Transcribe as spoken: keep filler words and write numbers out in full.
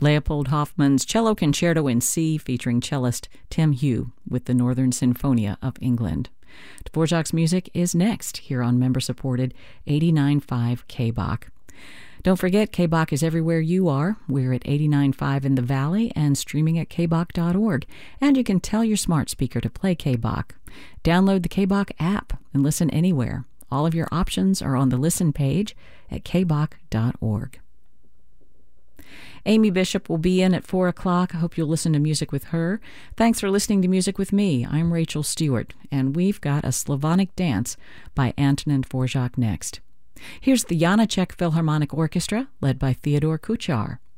Leopold Hoffmann's Cello Concerto in C featuring cellist Tim Hugh with the Northern Sinfonia of England. Dvorak's music is next here on member-supported eighty-nine point five K B O C. Don't forget, K B O C is everywhere you are. We're at eighty-nine point five in the Valley and streaming at k b o c dot org. And you can tell your smart speaker to play K B O C. Download the K B O C app and listen anywhere. All of your options are on the listen page at k b o c dot org. Amy Bishop will be in at four o'clock. I hope you'll listen to music with her. Thanks for listening to Music with me. I'm Rachel Stewart, and we've got a Slavonic dance by Antonin Dvorak next. Here's the Janacek Philharmonic Orchestra, led by Theodore Kuchar.